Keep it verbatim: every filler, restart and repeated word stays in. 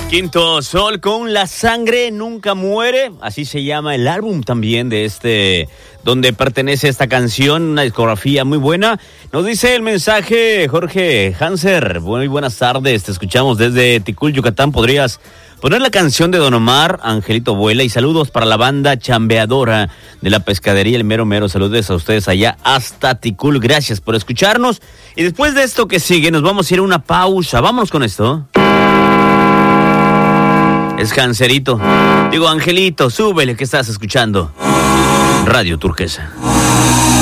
Quinto Sol con La Sangre Nunca Muere, así se llama el álbum también de este, donde pertenece esta canción, una discografía muy buena. Nos dice el mensaje Jorge Hanser, muy buenas tardes, te escuchamos desde Ticul, Yucatán. ¿Podrías poner la canción de Don Omar, Angelito Vuela? Y saludos para la banda chambeadora de la pescadería El Mero Mero. Saludos a ustedes allá hasta Ticul, gracias por escucharnos. Y después de esto que sigue, nos vamos a ir a una pausa. Vámonos con esto. Es Hanserito. Digo, Angelito, súbele que estás escuchando Radio Turquesa.